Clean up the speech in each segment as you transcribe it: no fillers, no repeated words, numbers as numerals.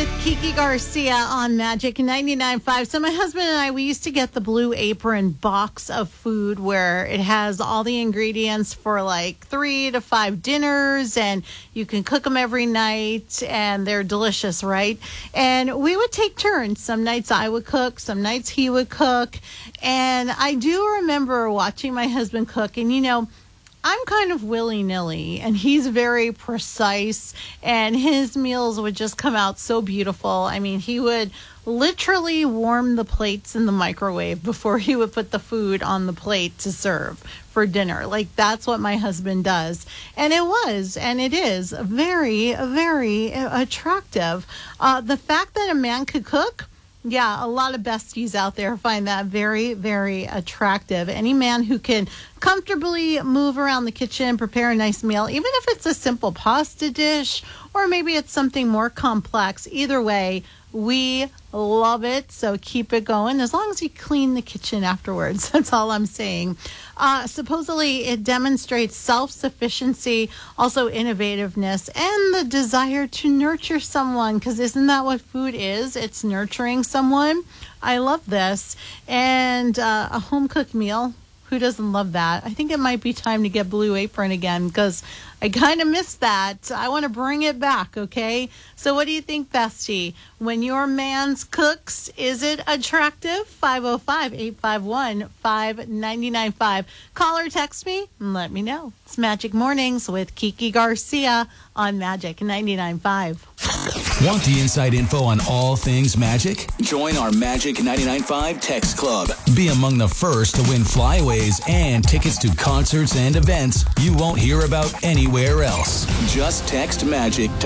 with Kiki Garcia on Magic 99.5. So my husband and I, we used to get the Blue Apron box of food where it has all the ingredients for like 3 to 5 dinners, and you can cook them every night, and they're delicious, right? And we would take turns. Some nights I would cook, some nights he would cook. And I do remember watching my husband cook, and I'm kind of willy-nilly, and he's very precise, and his meals would just come out so beautiful. I mean, he would literally warm the plates in the microwave before he would put the food on the plate to serve for dinner. Like, that's what my husband does. And it was, and it is very, very attractive. The fact that a man could cook, yeah, a lot of besties out there find that very, very attractive. Any man who can comfortably move around the kitchen, prepare a nice meal, even if it's a simple pasta dish or maybe it's something more complex. Either way, we love it. So keep it going as long as you clean the kitchen afterwards. That's all I'm saying. Supposedly, it demonstrates self-sufficiency, also innovativeness, and the desire to nurture someone, because isn't that what food is? It's nurturing someone. I love this. And a home-cooked meal. Who doesn't love that? I think it might be time to get Blue Apron again, because I kind of missed that. I want to bring it back, okay? So what do you think, bestie? When your man's cooks, is it attractive? 505-851-5995. Call or text me and let me know. It's Magic Mornings with Kiki Garcia on Magic 99.5. Want the inside info on all things magic? Join our Magic 99.5 text club. Be among the first to win flyaways and tickets to concerts and events you won't hear about anywhere else. Just text MAGIC to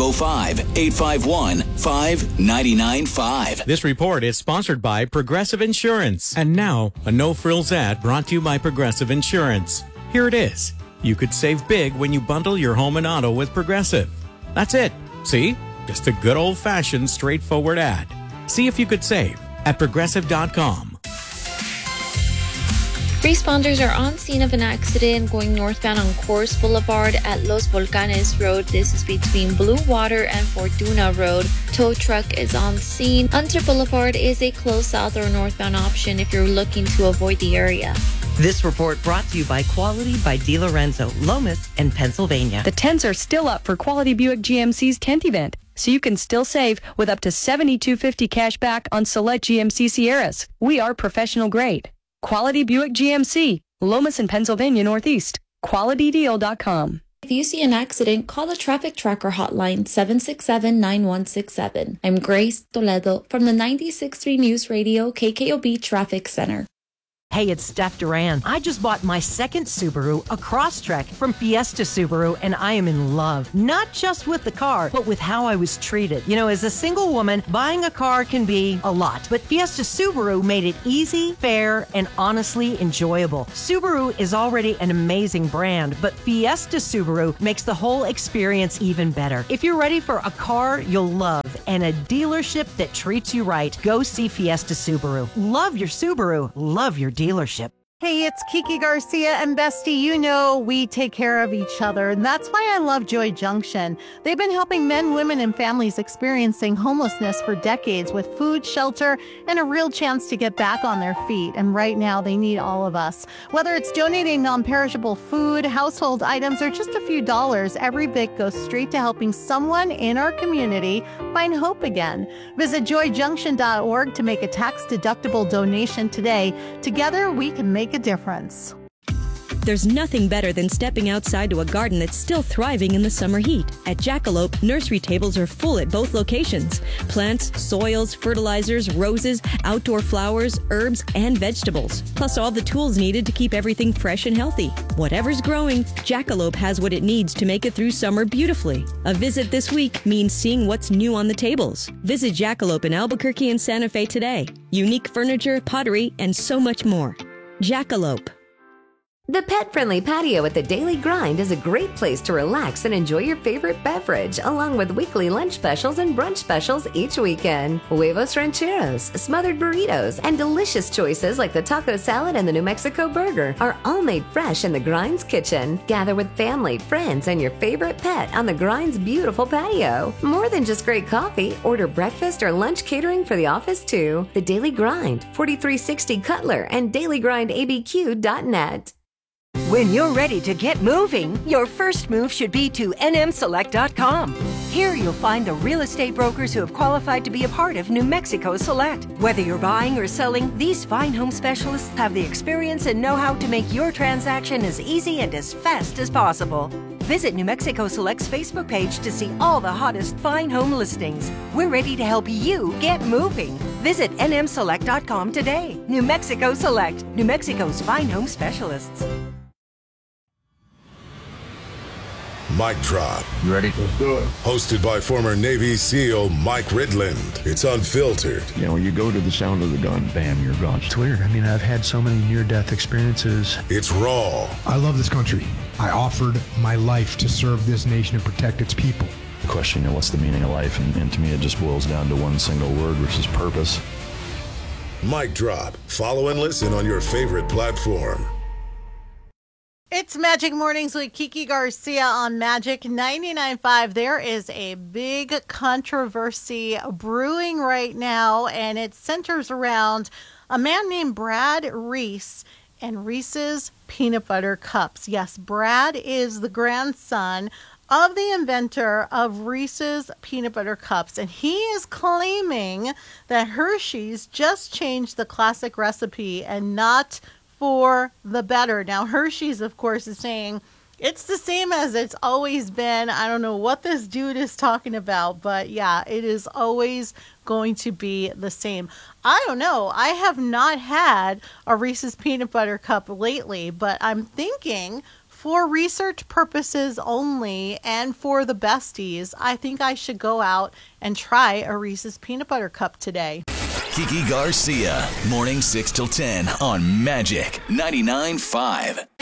505-851-5995. This report is sponsored by Progressive Insurance. And now, a no-frills ad brought to you by Progressive Insurance. Here it is. You could save big when you bundle your home and auto with Progressive. That's it. See? Just a good old-fashioned, straightforward ad. See if you could save at Progressive.com. Responders are on scene of an accident going northbound on Coors Boulevard at Los Volcanes Road. This is between Blue Water and Fortuna Road. Tow truck is on scene. Hunter Boulevard is a closed south or northbound option if you're looking to avoid the area. This report brought to you by Quality by DiLorenzo, Lomas, and Pennsylvania. The tents are still up for Quality Buick GMC's 10th event, so you can still save with up to $7,250 cash back on select GMC Sierras. We are professional grade. Quality Buick GMC, Lomas and Pennsylvania Northeast. QualityDeal.com. If you see an accident, call the Traffic Tracker hotline 767-9167. I'm Grace Toledo from the 96.3 News Radio KKOB Traffic Center. Hey, it's Steph Duran. I just bought my second Subaru, a Crosstrek from Fiesta Subaru, and I am in love. Not just with the car, but with how I was treated. You know, as a single woman, buying a car can be a lot, but Fiesta Subaru made it easy, fair, and honestly enjoyable. Subaru is already an amazing brand, but Fiesta Subaru makes the whole experience even better. If you're ready for a car you'll love and a dealership that treats you right, go see Fiesta Subaru. Love your Subaru. Love your dealership. Hey, it's Kiki Garcia and Bestie. You know we take care of each other, and that's why I love Joy Junction. They've been helping men, women, and families experiencing homelessness for decades with food, shelter, and a real chance to get back on their feet. And right now, they need all of us. Whether it's donating non-perishable food, household items, or just a few dollars, every bit goes straight to helping someone in our community find hope again. Visit joyjunction.org to make a tax-deductible donation today. Together, we can make a difference. There's nothing better than stepping outside to a garden that's still thriving in the summer heat. At Jackalope, nursery tables are full at both locations. Plants, soils, fertilizers, roses, outdoor flowers, herbs, and vegetables. Plus all the tools needed to keep everything fresh and healthy. Whatever's growing, Jackalope has what it needs to make it through summer beautifully. A visit this week means seeing what's new on the tables. Visit Jackalope in Albuquerque and Santa Fe today. Unique furniture, pottery, and so much more. Jackalope. The pet-friendly patio at the Daily Grind is a great place to relax and enjoy your favorite beverage, along with weekly lunch specials and brunch specials each weekend. Huevos rancheros, smothered burritos, and delicious choices like the taco salad and the New Mexico burger are all made fresh in the Grind's kitchen. Gather with family, friends, and your favorite pet on the Grind's beautiful patio. More than just great coffee, order breakfast or lunch catering for the office too. The Daily Grind, 4360 Cutler, and dailygrindabq.net. When you're ready to get moving, your first move should be to nmselect.com. Here you'll find the real estate brokers who have qualified to be a part of New Mexico Select. Whether you're buying or selling, these fine home specialists have the experience and know-how to make your transaction as easy and as fast as possible. Visit New Mexico Select's Facebook page to see all the hottest fine home listings. We're ready to help you get moving. Visit nmselect.com today. New Mexico Select, New Mexico's fine home specialists. Mic Drop. You ready? Let's do it. Hosted by former Navy SEAL Mike Ridland. It's unfiltered. You know, you go to the sound of the gun, bam, you're gone. It's weird. I mean, I've had so many near-death experiences. It's raw. I love this country. I offered my life to serve this nation and protect its people. The question, you know, what's the meaning of life? And to me, it just boils down to one single word, which is purpose. Mic Drop. Follow and listen on your favorite platform. It's Magic Mornings with Kiki Garcia on Magic 99.5. There is a big controversy brewing right now, and it centers around a man named Brad Reese and Reese's Peanut Butter Cups. Yes, Brad is the grandson of the inventor of Reese's Peanut Butter Cups, and he is claiming that Hershey's just changed the classic recipe and not for the better. Now, Hershey's, of course, is saying it's the same as it's always been. I don't know what this dude is talking about, but yeah, it is always going to be the same. I don't know. I have not had a Reese's Peanut Butter Cup lately, but I'm thinking for research purposes only and for the besties, I think I should go out and try a Reese's Peanut Butter Cup today. Kiki Garcia, morning 6 till 10 on Magic 99.5.